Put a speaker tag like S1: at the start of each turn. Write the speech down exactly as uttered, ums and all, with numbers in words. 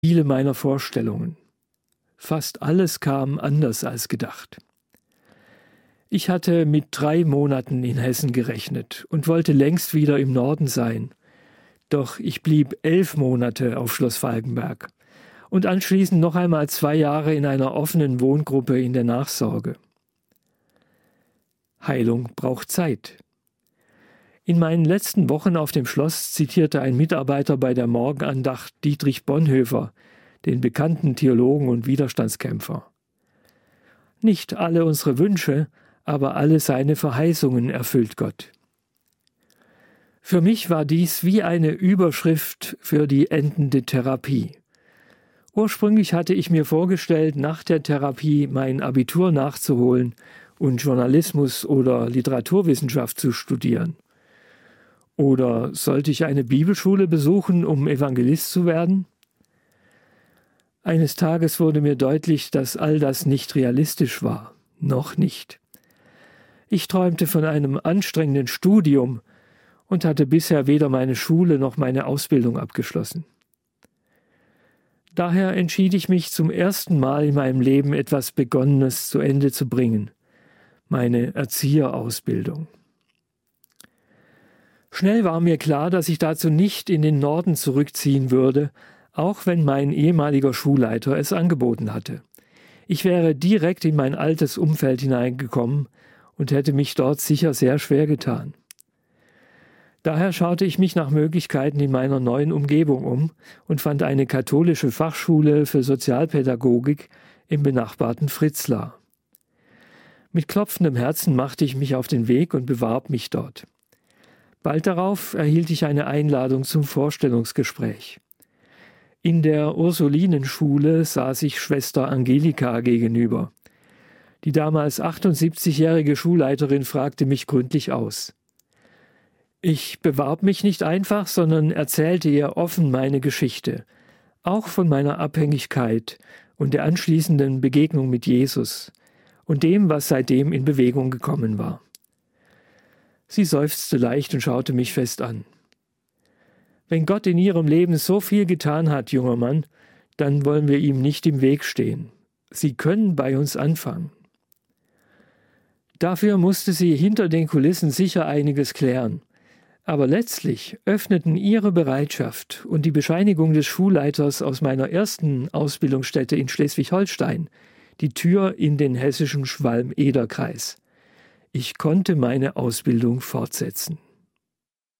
S1: viele meiner Vorstellungen. Fast alles kam anders als gedacht. Ich hatte mit drei Monaten in Hessen gerechnet und wollte längst wieder im Norden sein. Doch ich blieb elf Monate auf Schloss Falkenberg und anschließend noch einmal zwei Jahre in einer offenen Wohngruppe in der Nachsorge. Heilung braucht Zeit. In meinen letzten Wochen auf dem Schloss zitierte ein Mitarbeiter bei der Morgenandacht Dietrich Bonhoeffer, den bekannten Theologen und Widerstandskämpfer. Nicht alle unsere Wünsche, aber alle seine Verheißungen erfüllt Gott. Für mich war dies wie eine Überschrift für die endende Therapie. Ursprünglich hatte ich mir vorgestellt, nach der Therapie mein Abitur nachzuholen und Journalismus oder Literaturwissenschaft zu studieren. Oder sollte ich eine Bibelschule besuchen, um Evangelist zu werden? Eines Tages wurde mir deutlich, dass all das nicht realistisch war. Noch nicht. Ich träumte von einem anstrengenden Studium und hatte bisher weder meine Schule noch meine Ausbildung abgeschlossen. Daher entschied ich mich zum ersten Mal in meinem Leben etwas Begonnenes zu Ende zu bringen, meine Erzieherausbildung. Schnell war mir klar, dass ich dazu nicht in den Norden zurückziehen würde, auch wenn mein ehemaliger Schulleiter es angeboten hatte. Ich wäre direkt in mein altes Umfeld hineingekommen und hätte mich dort sicher sehr schwer getan. Daher schaute ich mich nach Möglichkeiten in meiner neuen Umgebung um und fand eine katholische Fachschule für Sozialpädagogik im benachbarten Fritzlar. Mit klopfendem Herzen machte ich mich auf den Weg und bewarb mich dort. Bald darauf erhielt ich eine Einladung zum Vorstellungsgespräch. In der Ursulinenschule saß ich Schwester Angelika gegenüber. Die damals achtundsiebzigjährige Schulleiterin fragte mich gründlich aus. Ich bewarb mich nicht einfach, sondern erzählte ihr offen meine Geschichte, auch von meiner Abhängigkeit und der anschließenden Begegnung mit Jesus und dem, was seitdem in Bewegung gekommen war. Sie seufzte leicht und schaute mich fest an. Wenn Gott in Ihrem Leben so viel getan hat, junger Mann, dann wollen wir ihm nicht im Weg stehen. Sie können bei uns anfangen. Dafür musste sie hinter den Kulissen sicher einiges klären. Aber letztlich öffneten ihre Bereitschaft und die Bescheinigung des Schulleiters aus meiner ersten Ausbildungsstätte in Schleswig-Holstein die Tür in den hessischen Schwalm-Eder-Kreis. Ich konnte meine Ausbildung fortsetzen.